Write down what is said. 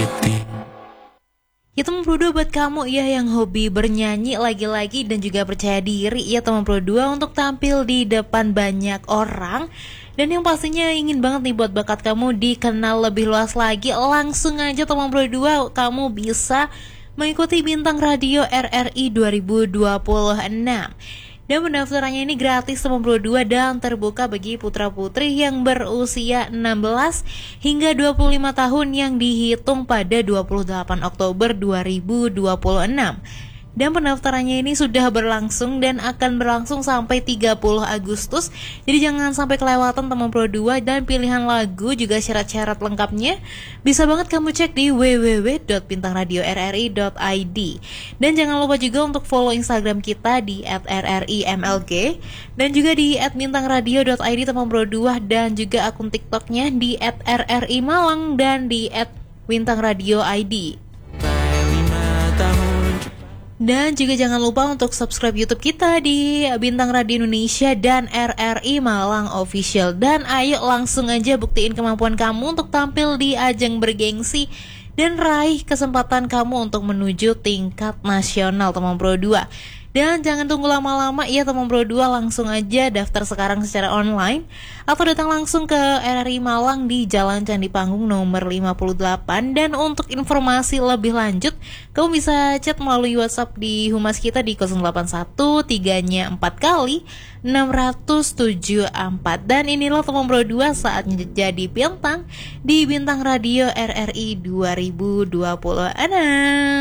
Ya teman Pro 2, buat kamu ya yang hobi bernyanyi lagi-lagi dan juga percaya diri ya teman Pro 2 untuk tampil di depan banyak orang, dan yang pastinya ingin banget nih buat bakat kamu dikenal lebih luas lagi, langsung aja teman Pro 2 kamu bisa mengikuti Bintang Radio RRI 2026. Dan pendaftarannya ini gratis teman Pro 2 dan terbuka bagi putra-putri yang berusia 16 hingga 25 tahun yang dihitung pada 28 Oktober 2026. Dan pendaftarannya ini sudah berlangsung dan akan berlangsung sampai 30 Agustus. Jadi jangan sampai kelewatan teman Pro 2, dan pilihan lagu juga syarat-syarat lengkapnya bisa banget kamu cek di www.bintangradiorri.id. Dan jangan lupa juga untuk follow Instagram kita di @rrimlg dan juga di @bintangradio.id teman Pro 2, dan juga akun TikToknya di @rrimalang dan di @bintangradioid. Dan juga jangan lupa untuk subscribe YouTube kita di Bintang Radio Indonesia dan RRI Malang Official. Dan ayo langsung aja buktiin kemampuan kamu untuk tampil di ajang bergengsi dan raih kesempatan kamu untuk menuju tingkat nasional teman Pro 2. Dan jangan tunggu lama-lama ya teman Pro 2, langsung aja daftar sekarang secara online atau datang langsung ke RRI Malang di Jalan Candi Panggung nomor 58. Dan untuk informasi lebih lanjut kamu bisa chat melalui WhatsApp di humas kita di 081 3-nya 4 kali 674. Dan inilah teman Pro 2, saatnya jadi bintang di Bintang Radio RRI 2026.